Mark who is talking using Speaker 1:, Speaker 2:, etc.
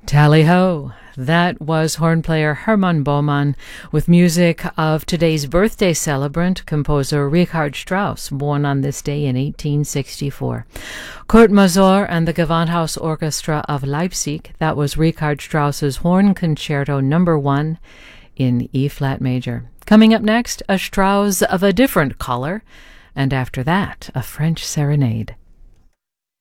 Speaker 1: Tally ho! That was horn player Hermann Baumann with music of today's birthday celebrant, composer Richard Strauss, born on this day in 1864. Kurt Masur and the Gewandhaus Orchestra of Leipzig, that was Richard Strauss's Horn Concerto No. 1 in E-flat major. Coming up next, a Strauss of a different color, and after that, a French serenade.